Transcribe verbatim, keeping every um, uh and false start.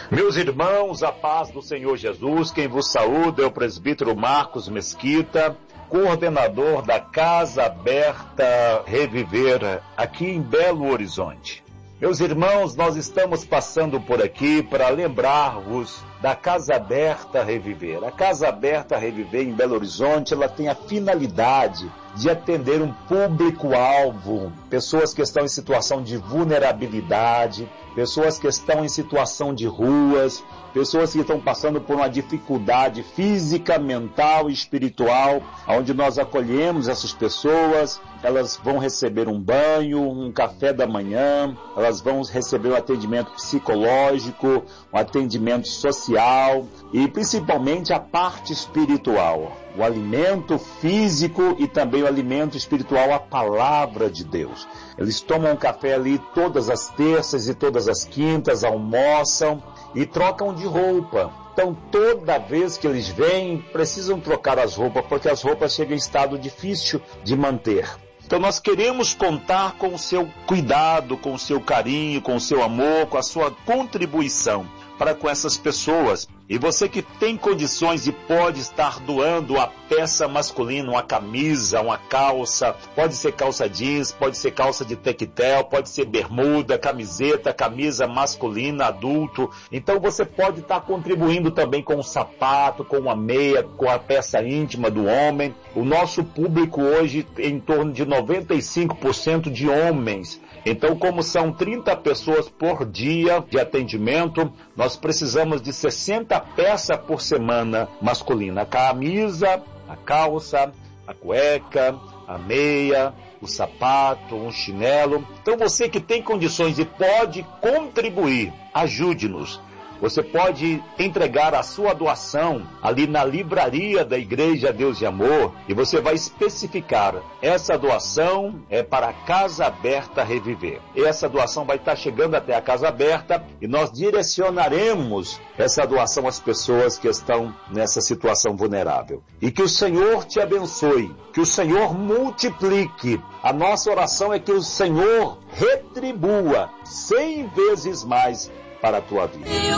Meus irmãos, a paz do Senhor Jesus, quem vos saúda é o presbítero Marcos Mesquita, coordenador da Casa Aberta Reviver, aqui em Belo Horizonte. Meus irmãos, nós estamos passando por aqui para lembrar-vos da Casa Aberta Reviver. A Casa Aberta Reviver em Belo Horizonte, ela tem a finalidade de atender um público-alvo, pessoas que estão em situação de vulnerabilidade, pessoas que estão em situação de ruas, pessoas que estão passando por uma dificuldade física, mental e espiritual, onde nós acolhemos essas pessoas. Elas vão receber um banho, um café da manhã, elas vão receber um atendimento psicológico, um atendimento social e principalmente a parte espiritual, o alimento físico e também o alimento espiritual, a palavra de Deus. Eles tomam um café ali todas as terças e todas as quintas, almoçam e trocam de roupa. Então, toda vez que eles vêm, precisam trocar as roupas, porque as roupas chegam em estado difícil de manter. Então, nós queremos contar com o seu cuidado, com o seu carinho, com o seu amor, com a sua contribuição para com essas pessoas. E você que tem condições e pode estar doando a peça masculina, uma camisa, uma calça, pode ser calça jeans, pode ser calça de tectel, pode ser bermuda, camiseta, camisa masculina, adulto. Então você pode estar contribuindo também com o sapato, com a meia, com a peça íntima do homem. O nosso público hoje é em torno de noventa e cinco por cento de homens. Então, como são trinta pessoas por dia de atendimento, nós precisamos de sessenta peças por semana masculina. A camisa, a calça, a cueca, a meia, o sapato, um chinelo. Então, você que tem condições e pode contribuir, ajude-nos. Você pode entregar a sua doação ali na livraria da Igreja Deus de Amor e você vai especificar, essa doação é para a Casa Aberta Reviver. Essa doação vai estar chegando até a Casa Aberta e nós direcionaremos essa doação às pessoas que estão nessa situação vulnerável. E que o Senhor te abençoe, que o Senhor multiplique. A nossa oração é que o Senhor retribua cem vezes mais para a tua vida.